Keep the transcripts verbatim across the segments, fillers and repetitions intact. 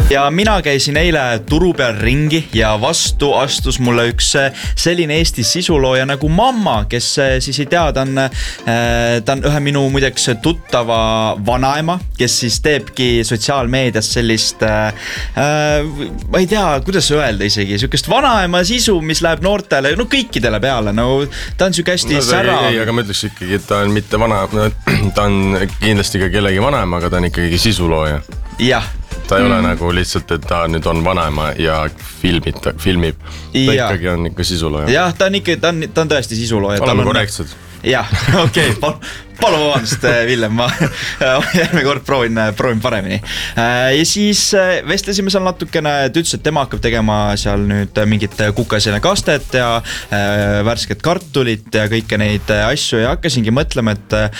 ja mina käisin eile turu peal ringi ja vastu astus mulle üks selline Eesti sisulooja nagu Mamma, kes siis ei tea, ta on, ta on ühe minu muideks tuttava vanaema, kes siis teebki sotsiaalmeedias sellist, ma ei tea, kuidas öelda isegi, sükest vanaema sisu, mis läheb noortele, no kõikidele peale, no ta on süke hästi no, sära. Ei, aga ma ütleks ikkagi, et ta on mitte vana, ta on kindlasti ka kellegi vanaema, aga ta on ikkagi sisulooja. Jah. Ta ei mm. ole nagu lihtsalt, et ta nüüd on vanaema ja filmib, ta, filmib. Ta ja. ikkagi on ikka sisulooja. Jah, ta on ikka, ta on, ta on tõesti sisulooja. Oleme korrektsed. Jah, okei, okay, palun vabandust, Villem, ma järgmine kord proovin, proovin paremini. Ja siis vestlesime seal natukene, et ütles, et tema hakkab tegema seal nüüd mingit kukasene kastet ja värsket kartulit ja kõike neid asju ja hakkasingi mõtlema,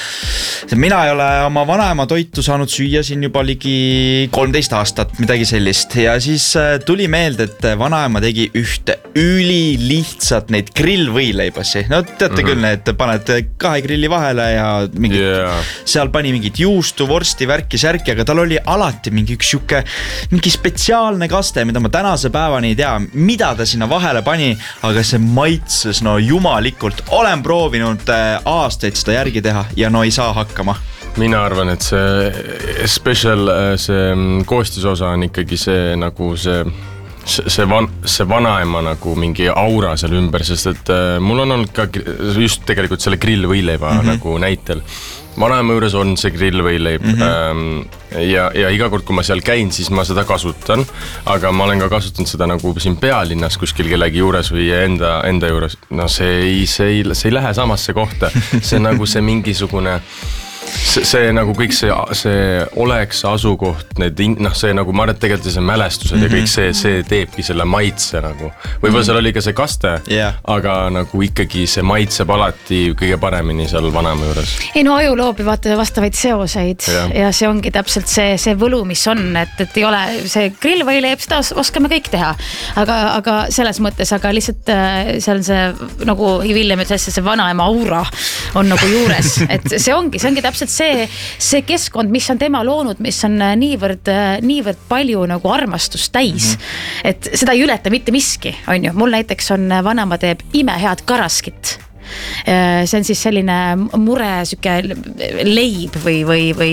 et mina ei ole oma vanaema toitu saanud süüa siin juba ligi kolmteist aastat, midagi sellist. Ja siis tuli meelde, et vanaema tegi ühte üli lihtsat neid grillvõileibasi. No teate mm-hmm. küll, et paned kahe grilli vahele ja mingit, yeah. seal pani mingit juustu, vorsti, värki, särki, aga tal oli alati mingi üks juke, mingi spetsiaalne kaste, mida ma tänase päevani ei tea, mida ta sinna vahele pani, aga see maitses no jumalikult. Olen proovinud aastaid seda järgi teha ja no ei saa hakkama. Mina arvan, et see special, see koostisosa on ikkagi see nagu see see, van, see vanaema nagu mingi aura seal ümber, sest et äh, mul on olnud ka just tegelikult selle grillvõileiva mm-hmm. nagu näitel. Vanaema juures on see grillvõileib mm-hmm. ähm, ja, ja iga kord, kui ma seal käin, siis ma seda kasutan, aga ma olen ka kasutanud seda nagu siin pealinnas kuskil kellegi juures või enda, enda juures. No see ei, see ei, see ei lähe samasse kohta. See nagu see mingisugune See, see nagu kõik see, see oleks asukoht, need, noh, see nagu ma arvan, et tegelikult see mälestused mm-hmm. ja kõik see, see teebki selle maitse nagu. Võib-olla seal oli ka see kaste, yeah. aga nagu ikkagi see maitseb alati kõige paremini seal vanaema juures. Ei no aju loob vaata vastavaid seoseid yeah. ja see ongi täpselt see, see võlu, mis on, et, et ei ole see grillvõileib, seda oskame kõik teha. Aga, aga selles mõttes, aga lihtsalt seal see nagu Villem ütles, see vanaema aura on nagu juures, et see ongi, see ongi täpselt see, see keskkond, mis on tema loonud, mis on niivõrd, niivõrd palju nagu armastust täis, mm-hmm. et seda ei ületa mitte miski, on ju. Mul näiteks on vanema teeb imehead karaskit. See on siis selline mure süke leib või, või, või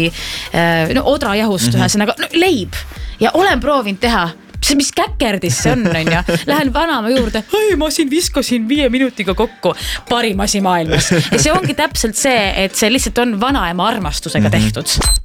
no, odrajahust mm-hmm. ühesõnaga, no, leib ja olen proovinud teha. See, mis käkerdis see on, on ja lähen vanama juurde, hei, ma siin viskasin viie minutiga kokku parim asi maailmas. Ja see ongi täpselt see, et see lihtsalt on vanaema armastusega tehtud.